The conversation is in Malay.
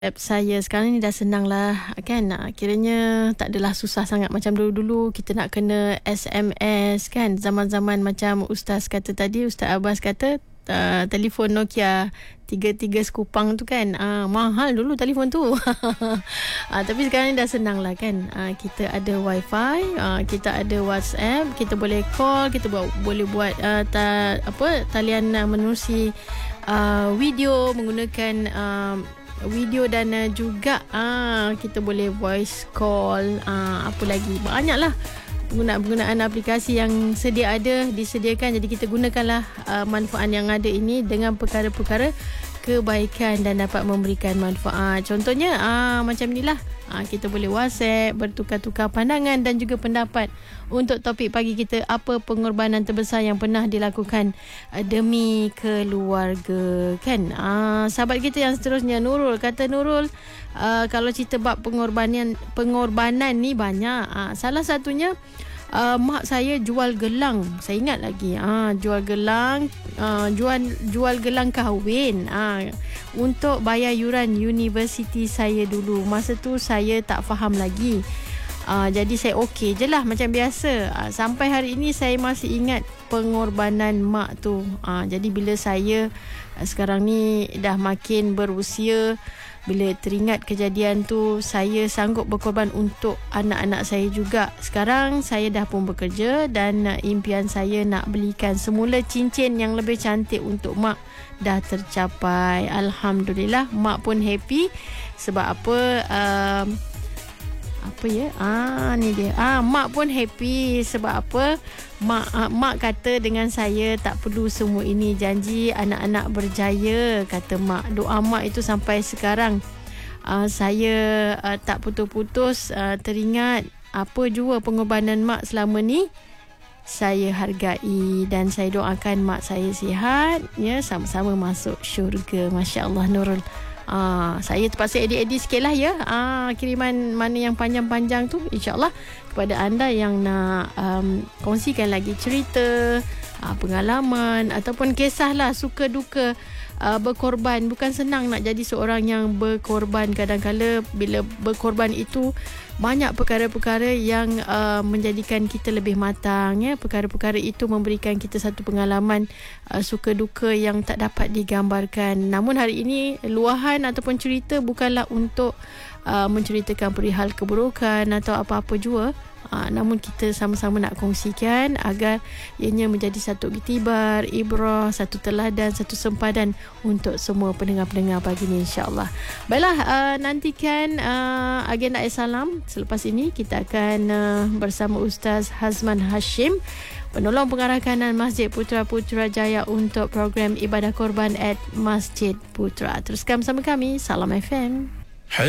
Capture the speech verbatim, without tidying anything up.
App saya sekarang ni dah senang lah kan. Kiranya tak adalah susah sangat macam dulu-dulu kita nak kena S M S kan. Zaman-zaman macam Ustaz kata tadi, Ustaz Abbas kata uh, telefon Nokia tiga tiga sekupang tu kan, uh, mahal dulu telefon tu. uh, Tapi sekarang ni dah senang lah kan. uh, Kita ada wifi, uh, kita ada WhatsApp, kita boleh call, kita buat, boleh buat uh, ta, apa, talian uh, menerusi uh, video menggunakan uh, video dan uh, juga uh, kita boleh voice call, uh, apa lagi, banyaklah penggunaan-penggunaan aplikasi yang sedia ada disediakan. Jadi kita gunakanlah uh, manfaat yang ada ini dengan perkara-perkara kebaikan dan dapat memberikan manfaat. Contohnya uh, macam inilah, uh, kita boleh WhatsApp, bertukar-tukar pandangan dan juga pendapat. Untuk topik pagi kita, apa pengorbanan terbesar yang pernah dilakukan uh, demi keluarga kan. Uh, sahabat kita yang seterusnya, Nurul, kata Nurul, uh, kalau cerita bab pengorbanan pengorbanan ni banyak. Uh, salah satunya Uh, mak saya jual gelang. Saya ingat lagi, uh, jual gelang, uh, jual jual gelang kahwin uh, untuk bayar yuran universiti saya dulu. Masa tu saya tak faham lagi, uh, jadi saya okey je lah macam biasa. uh, Sampai hari ini saya masih ingat pengorbanan mak tu. uh, Jadi bila saya uh, sekarang ni dah makin berusia, bila teringat kejadian tu, saya sanggup berkorban untuk anak-anak saya juga. Sekarang saya dah pun bekerja dan uh, impian saya nak belikan semula cincin yang lebih cantik untuk mak dah tercapai. Alhamdulillah, mak pun happy. Sebab apa? Uh, apa ya? Ah, ni dia. Ah, mak pun happy sebab apa? Mak uh, mak kata dengan saya tak perlu semua ini, janji anak-anak berjaya, kata mak. Doa mak itu sampai sekarang uh, saya uh, tak putus-putus uh, teringat apa jua pengorbanan mak selama ni. Saya hargai dan saya doakan mak saya sihat, ya, sama-sama masuk syurga. Masya-Allah, Nurul. Ah, saya terpaksa edit-edit sikit lah ya, ah, kiriman mana yang panjang-panjang tu. InsyaAllah kepada anda yang nak um, kongsikan lagi cerita, ah, pengalaman ataupun kisah lah, suka duka uh, berkorban. Bukan senang nak jadi seorang yang berkorban. Kadang-kadang bila berkorban itu banyak perkara-perkara yang uh, menjadikan kita lebih matang, ya. Perkara-perkara itu memberikan kita satu pengalaman uh, suka duka yang tak dapat digambarkan. Namun hari ini luahan ataupun cerita bukanlah untuk uh, menceritakan perihal keburukan atau apa-apa jua. Uh, namun kita sama-sama nak kongsikan agar ianya menjadi satu iktibar, ibrah, satu teladan, satu sempadan untuk semua pendengar-pendengar pagi ni, insyaAllah. Baiklah, uh, nantikan uh, agenda Salam. Selepas ini kita akan uh, bersama Ustaz Hazman Hashim, penolong pengarah kanan Masjid Putra Putrajaya untuk program Ibadah Korban at Masjid Putra. Teruskan bersama kami, Salam F M.